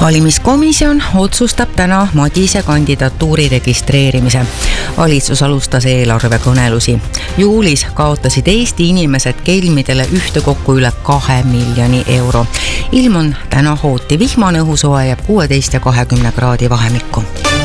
Valimiskomisjon otsustab täna Madise kandidatuuri registreerimise. Valitsus alustas eelarvekõnelusi. Juulis kaotasid Eesti inimesed kelmidele ühtekokku üle 2 miljoni euro. Ilm on täna hooti vihmane, õhusoe jääb 16 ja 20 kraadi vahemikku.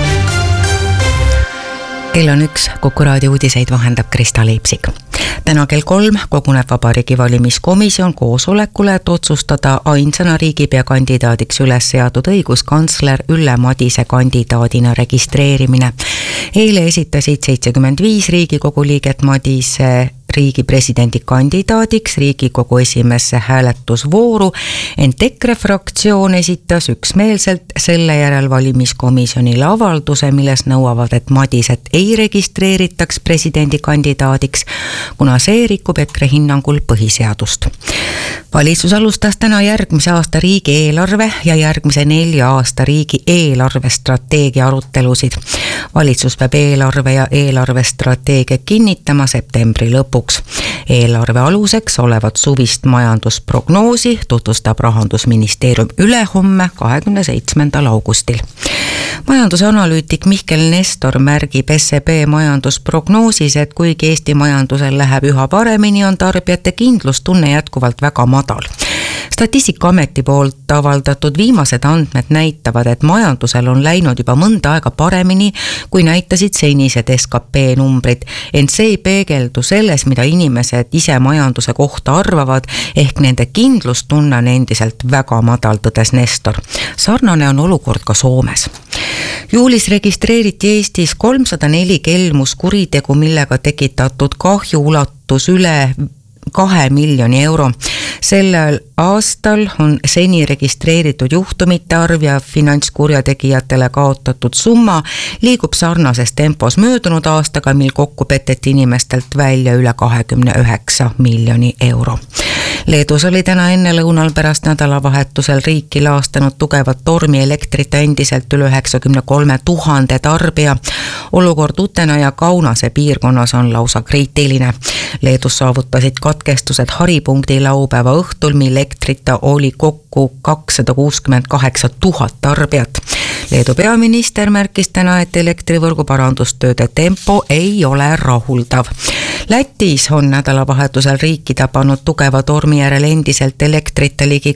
Kell on 1, Kuku raadio uudiseid vahendab Krista Leipsik. Täna kell 3 koguneb Vabariigi Valimiskomisjon koosolekule, et otsustada ainsana riigipea kandidaadiks üles seatud õiguskantsler Ülle Madise kandidaadina registreerimine. Eile esitasid 75 Riigikogu liiget Madise riigi presidendi kandidaadiks Riigikogu esimesse hääletusvooru, ent EKRE fraktsioon esitas üksmeelselt selle järel valimiskomisjonile avalduse, milles nõuavad, et Madiset ei registreeritaks presidendi kandidaadiks, kuna see rikub EKRE hinnangul põhiseadust. Valitsus alustas täna järgmise aasta riigieelarve ja järgmise 4 aasta riigi eelarvestrateegia arutelusid. Valitsus peab eelarve ja eelarvestrateegia kinnitama septembri lõpuks. Eelarve aluseks olevat suvist majandusprognoosi tutvustab Rahandusministeerium ülehomme 27. augustil. Majandusanalüütik Mihkel Nestor märgib SEB majandusprognoosis, et kuigi Eesti majandusel läheb üha paremini, on tarbijate kindlustunne jätkuvalt väga madal. Statistikaameti poolt avaldatud viimased andmed näitavad, et majandusel on läinud juba mõnda aega paremini, kui näitasid senised SKP numbrid, ent see ei peegeldu selles, mida inimesed ise majanduse kohta arvavad, ehk nende kindlustunne on endiselt väga madal, tõdes Nestor. Sarnane on olukord ka Soomes. Juulis registreeriti Eestis 304 kelmuskuritegu, millega tekitatud kahju ulatus üle 2 miljoni euro. Sellel aastal on seni registreeritud juhtumite arv ja finantskurjategijatele kaotatud summa liigub sarnases tempos möödunud aastaga, mil kokku peteti inimestelt välja üle 29 miljoni euro. Leedus oli täna enne lõunal pärast nädalavahetusel riiki laastanud tugevat tormi elektrit endiselt üle 93 000 tarbija. Olukord Utena ja Kaunase piirkonnas on lausa kriitiline. Leedus saavutasid katkestused haripunkti laupäeva õhtul, mil elektrita oli kokku 268 000 tarbijat. Leedu peaminister märkis täna, et elektrivõrgu parandustööde tempo ei ole rahuldav. Lätis on nädalavahetusel riiki tabanud tugeva tormi järel endiselt elektrita ligi